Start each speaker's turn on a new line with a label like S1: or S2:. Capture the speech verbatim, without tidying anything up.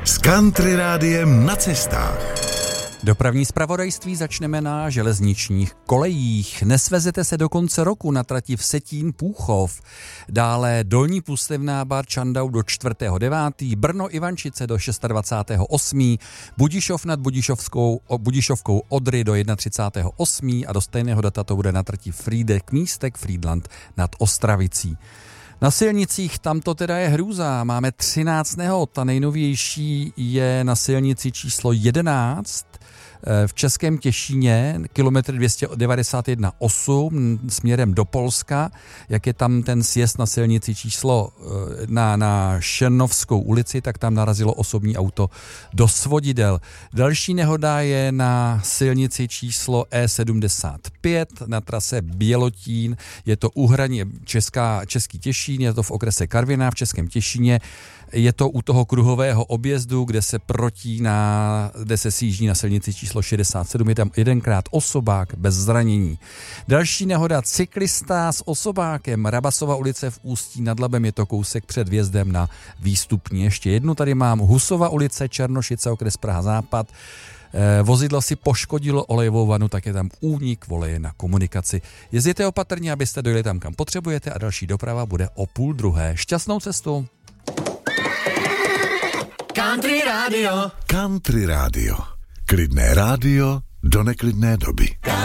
S1: S Country Rádiem na cestách.
S2: Dopravní zpravodajství začneme na železničních kolejích. Nesvezete se do konce roku na trati Vsetín Púchov. Dále Dolní Pustevná Bar Čandau do čtvrtého devátého Brno Ivančice do dvacátého šestého osmého Budišov nad Budišovskou, Budišovkou Odry do třicátého prvního osmého a do stejného data to bude na trati Frýdek Místek Frýdlant nad Ostravicí. Na silnicích tam to teda je hrůza. Máme třináct nehod. Ta nejnovější je na silnici číslo jedenáct v Českém Těšíně, kilometr dvě stě devadesát jedna osm směrem do Polska, jak je tam ten sjezd na silnici číslo na, na Šernovskou ulici, tak tam narazilo osobní auto do svodidel. Další nehoda je na silnici číslo E sedmdesát pět na trase Bělotín, je to u hraní Česká, Český Těšín, je to v okrese Karviná v Českém Těšíně. Je to u toho kruhového objezdu, kde se protíná, kde se sjíždí na silnici číslo šedesát sedm, je tam jedenkrát osobák bez zranění. Další nehoda, cyklista s osobákem, Rabasova ulice v Ústí nad Labem, je to kousek před vjezdem na výstupní. Ještě jednu tady mám, Husova ulice, Černošice, okres Praha Západ. Vozidlo si poškodilo olejovou vanu, tak je tam únik oleje na komunikaci. Jezděte opatrně, abyste dojeli tam, kam potřebujete, a další doprava bude o půl druhé. Šťastnou cestu!
S3: Country Radio.
S1: Country Radio. Klidné rádio do neklidné doby.